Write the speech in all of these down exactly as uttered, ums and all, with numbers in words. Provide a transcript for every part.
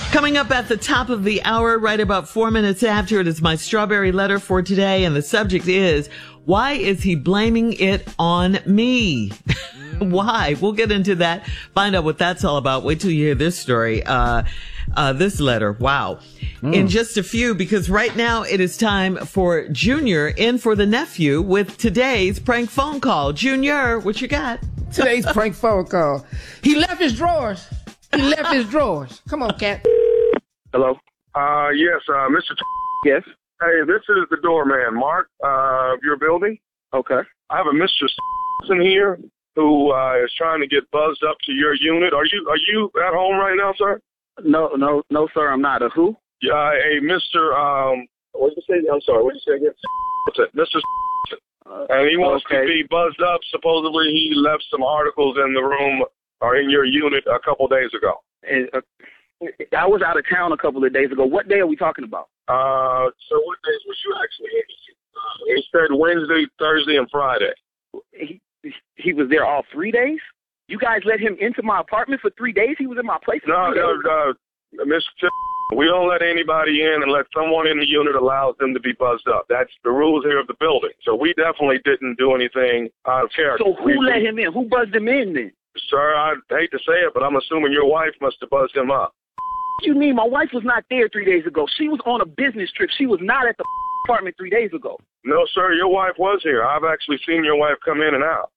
Coming up at the top of the hour, right about four minutes after, it is my strawberry letter for today. And the subject is, why is he blaming it on me? Why? We'll get into that. Find out what that's all about. Wait till you hear this story. Uh, uh, this letter. Wow. Mm. In just a few, because right now it is time for Junior in for the nephew with today's prank phone call. Junior, what you got? Today's prank phone call. He left his drawers. He left his drawers. Come on, cat. Hello? Uh, yes, uh, Mister Yes? Hey, this is the doorman, Mark, uh, of your building. Okay. I have a Mister in here who, uh, is trying to get buzzed up to your unit. Are you, are you at home right now, sir? No, no, no, sir, I'm not. A who? Yeah, a Mister, um, what did you say? I'm sorry, what did you say again? Mister Uh, and he wants okay. to be buzzed up. Supposedly he left some articles in the room or in your unit a couple days ago. And, uh, I was out of town a couple of days ago. What day are we talking about? Uh, so what days was you actually in? Uh, he said Wednesday, Thursday, and Friday. He he was there all three days? You guys let him into my apartment for three days? He was in my place for no, three no, days? no, no, Mister We don't let anybody in unless someone in the unit allows them to be buzzed up. That's the rules here of the building. So we definitely didn't do anything out of character. So who we, let him in? Who buzzed him in then? Sir, I hate to say it, but I'm assuming your wife must have buzzed him up. What do you mean? My wife was not there three days ago. She was on a business trip. She was not at the apartment three days ago. No, sir, your wife was here. I've actually seen your wife come in and out.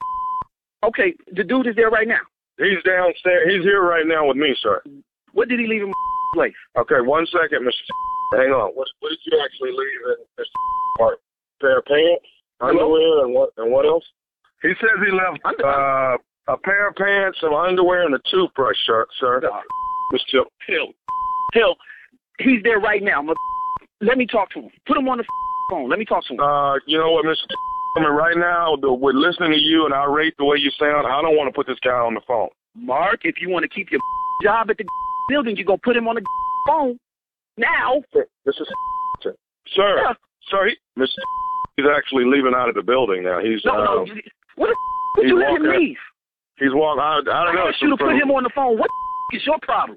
Okay, the dude is there right now. He's downstairs. He's here right now with me, sir. What did he leave in my place? Okay, one second, Mister Hang on. What, what did you actually leave in Mister apartment? Pair of pants, underwear, and what and what else? He says he left uh, a pair of pants, some underwear, and a toothbrush, sir. sir. No. Mister Hill. Hill, he's there right now. Let me talk to him. Put him on the phone. Let me talk to him. Uh, you know what, Mister I mean, right now, the, we're listening to you, and I rate the way you sound. I don't want to put this guy on the phone. Mark, if you want to keep your job at the building, you're going to put him on the phone now. This is Sir, yeah. sir, he, Mister he's actually leaving out of the building now. He's No, uh, no, what the would you let him leave? He's walking, I, I don't I know. asked you to put him on the phone. What the is your problem?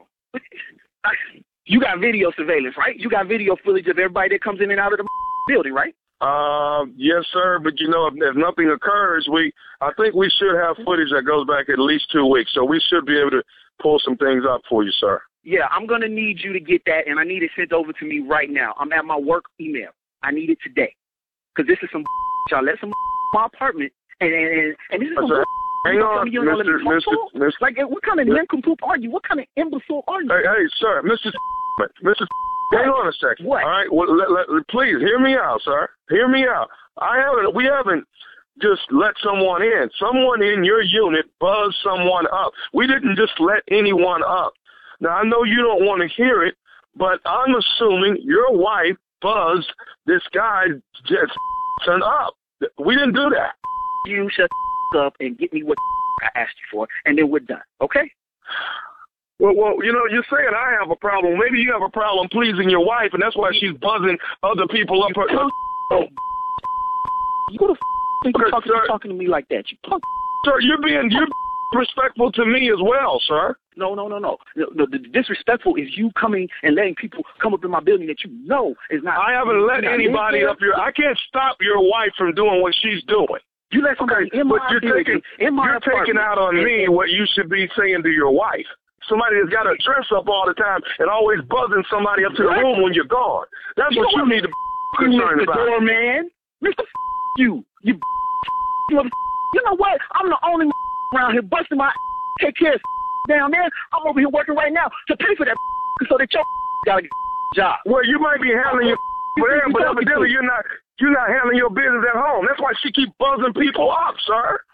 You got video surveillance, right? You got video footage of everybody that comes in and out of the building, right? Uh, yes, sir. But you know, if, if nothing occurs, we I think we should have footage that goes back at least two weeks. So we should be able to pull some things up for you, sir. Yeah, I'm gonna need you to get that, and I need it sent over to me right now. I'm at my work email. I need it today, cause this is some y'all let some my apartment, and and and this is some. Sir, hang on, Mister Mister Mister Like, what kind of nincompoop are you? What kind of imbecile are you? Hey, hey, sir, Mister Mister Hang on a second. What? All right. Well, let, let, please hear me out, sir. Hear me out. I haven't. We haven't just let someone in. Someone in your unit buzzed someone up. We didn't just let anyone up. Now I know you don't want to hear it, but I'm assuming your wife buzzed this guy just up. We didn't do that. You shut up and get me what I asked you for, and then we're done. Okay? Well, well, you know, you're saying I have a problem. Maybe you have a problem pleasing your wife, and that's why she's buzzing other people up. Her. Oh, you go to think you're talking, you're talking to me like that? You punk. Sir, you're being you're respectful to me as well, sir. No, no, no, no. The, the, the disrespectful is you coming and letting people come up in my building that you know is not. I haven't let anybody up here. I can't stop your wife from doing what she's doing. You let somebody okay, in my but you're building, taking, in my You're apartment, taking out on and, me what you should be saying to your wife. Somebody that's got to dress up all the time and always buzzing somebody up to the room when you're gone. That's you what you need to be concerned Mister about. Doorman, Mister You, you, you know what? I'm the only around here busting my take care of down there. I'm over here working right now to pay for that so that your got a job. Well, you might be handling your for there, but evidently you're not. You're not handling your business at home. That's why she keep buzzing people up, sir.